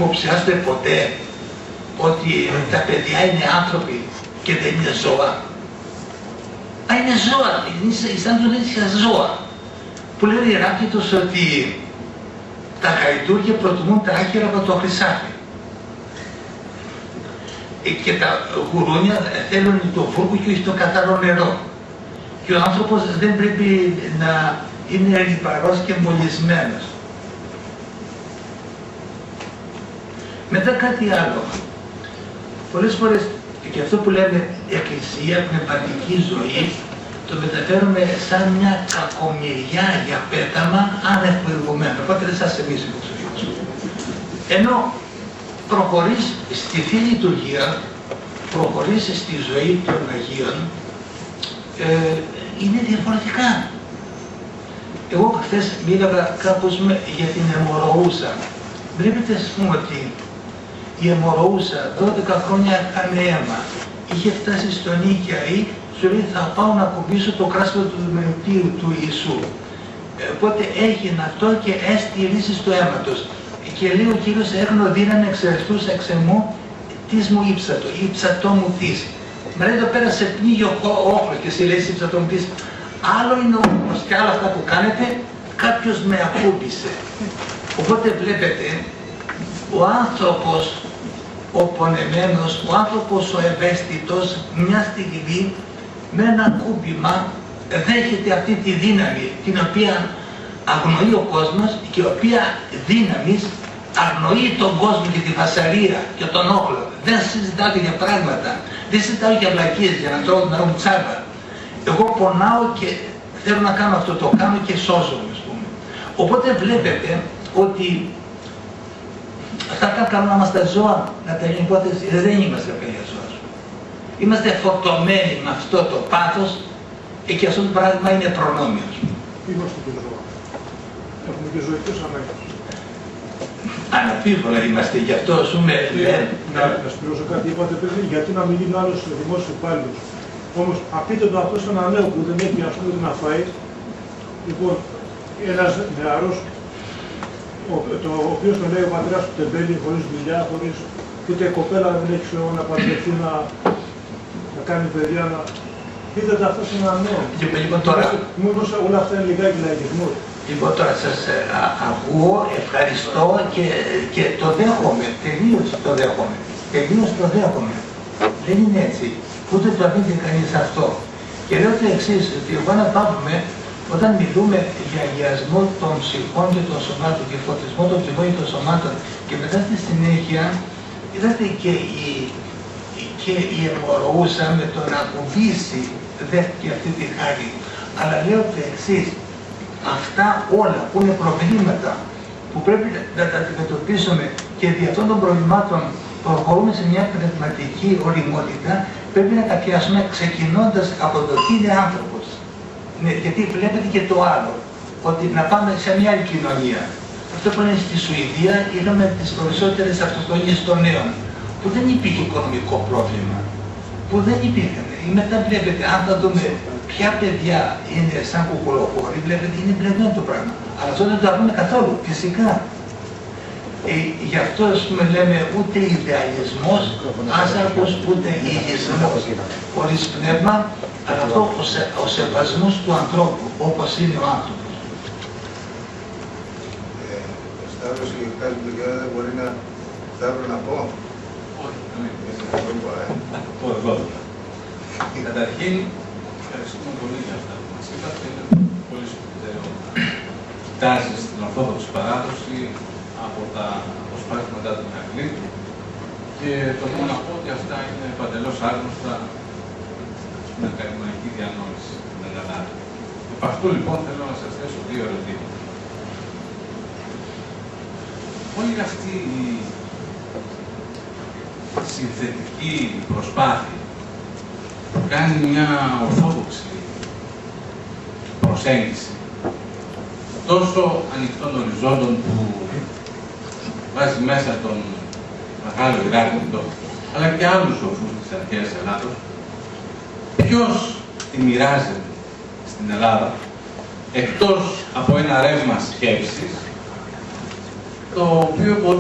υποψιάζονται ποτέ ότι τα παιδιά είναι άνθρωποι και δεν είναι ζώα? Α, είναι ζώα, αισθάνονται τέτοια ζώα. Που λέει ο Ηράκλειτος ότι τα γαϊδούρια προτιμούν τα άχυρα από το χρυσάφι. Και τα γουρούνια θέλουν το βούρκο και όχι το καθαρό νερό. Και ο άνθρωπος δεν πρέπει να είναι λιπαρός και μολυσμένος. Μετά κάτι άλλο. Πολλές φορές και αυτό που λέμε εκκλησία, πνευματική ζωή, το μεταφέρουμε σαν μια κακομοιριά για πέταμα ανεπροηγουμένο. Οπότε δεν σας εμείς υποψηφίους. Ενώ προχωρείς στη Θεία Λειτουργία, προχωρείς στη ζωή των Αγίων, είναι διαφορετικά. Εγώ χθες μίλαγα κάπως για την αιμορροούσα. Βλέπετε, ας πούμε, ότι η αιμορροούσα 12 χρόνια έκανε αίμα. Είχε φτάσει στον Νίκαιαη, σου λέει θα πάω να κουμπίσω το κράσπο του μενοτήρου του Ιησού. Οπότε έγινε αυτό και έστηρίξει στο αίματος. Και λέει ο Κύριος έγνω δύναμη εξαιρεστούς εξ εμού, τις μου ύψατο, ύψατό μου της. Μα λέει εδώ πέρα σε πνίγει όχλο και εσύ λέει ύψατό μου της. Άλλο είναι όμως και άλλα αυτά που κάνετε, κάποιος με ακούμπησε. Οπότε βλέπετε, ο άνθρωπος ο πονεμένος, ο άνθρωπος ο ευαίσθητος, μια στιγμή με ένα κούμπημα δέχεται αυτή τη δύναμη την οποία αγνοεί ο κόσμος και η οποία δύναμη αγνοεί τον κόσμο και τη φασαρία και τον όχλο. Δεν συζητάω για πράγματα, δεν συζητάω για βλακίες, για να τρώω να μου τσάμπα. Εγώ πονάω και θέλω να κάνω αυτό, το κάνω και σώζομαι, ας πούμε. Οπότε βλέπετε ότι θα ήταν καλό να είμαστε ζώα, να τα γίνει υπόθεση, δεν είμαστε παιδιά ζώα. Είμαστε φορτωμένοι με αυτό το πάθος και αυτό το πράγμα είναι προνόμιο. Είμαστε και ζώα. Έχουμε και ζωικούς ανάγκες. Αναπίβολα είμαστε, γι' αυτό ας πούμε λέμε. Να σπηρώσω κάτι, είπατε πριν, γιατί να μην γίνει άλλος δημόσιος υπάλληλος. Όμως, πείτε το αυτό σε ένα νέο που δεν έχει ας πούμε να φάει. Λοιπόν, ένας νεαρός, ο οποίος τον λέει ο πατέρας του τεμπέλη, χωρίς δουλειά, χωρίς ούτε κοπέλα δεν έχει να παντρευτεί να κάνει παιδιά, να... Πείτε το αυτό σε ένα νέο. Λοιπόν, τώρα... Μήπως όλα αυτά είναι λιγάκι λαϊκισμός. Λοιπόν, τώρα σας ακούω, ευχαριστώ και το δέχομαι, τελείως το δέχομαι. Τελείως το δέχομαι. Δεν είναι έτσι. Ούτε το αφήνει κανείς αυτό. Και λέω το εξής, ότι εγώ να πάμε, όταν μιλούμε για αγιασμό των ψυχών και των σωμάτων και φωτισμό των ψυχών και των σωμάτων και μετά στη συνέχεια, είδατε και η αιμορροούσα με το να ακουμπήσει δέχτηκε αυτή τη χάρη. Αλλά λέω το εξής, αυτά όλα που είναι προβλήματα που πρέπει να τα αντιμετωπίσουμε και δι' αυτών των προβλημάτων προχωρούμε σε μια πνευματική οριμότητα, πρέπει να τα πιάσουμε ξεκινώντας από το τι είναι άνθρωπος. Ναι, γιατί βλέπετε και το άλλο, ότι να πάμε σε μια άλλη κοινωνία. Αυτό που είναι στη Σουηδία, είδαμε τις περισσότερες αυτοκτονίες των νέων, που δεν υπήρχε οικονομικό πρόβλημα, που δεν υπήρχαν. Μετά βλέπετε, αν θα δούμε ποια παιδιά είναι σαν κουκουλοχώροι, βλέπετε είναι μπλεγμένο το πράγμα. Αλλά αυτό δεν το ακούμε καθόλου, φυσικά. Γι' αυτό λέμε ούτε ιδεαλισμός, άσαρκος, ούτε ηγισμός. Χωρίς πνεύμα, αλλά αυτό ο σεβασμός του ανθρώπου, όπως είναι ο άνθρωπος. Σταύρος και κάτι που δεν μπορεί να... Σταύρο να πω. Όχι, θα το πω εγώ. Καταρχήν, ευχαριστούμε πολύ για αυτά που μας είπατε. Είναι πολύ σπουδαίο να κοιτάζει στην Ορθόδοξη παράδοση από τα αποσπάσματα του Ηρακλήτου και το μόνο να πω ότι αυτά είναι παντελώς άγνωστα στην ακαδημαϊκή διανόηση στην Ελλάδα. Επ' αυτού λοιπόν θέλω να σας θέσω δύο ερωτήματα. Όλη αυτή η συνθετική προσπάθεια που κάνει μια ορθόδοξη προσέγγιση τόσο ανοιχτών οριζόντων που βάζει μέσα τον μεγάλο Ηράκλειτο, αλλά και άλλους σοφούς της αρχαίας Ελλάδος, ποιος τη μοιράζεται στην Ελλάδα, εκτός από ένα ρεύμα σκέψης, το οποίο μπορεί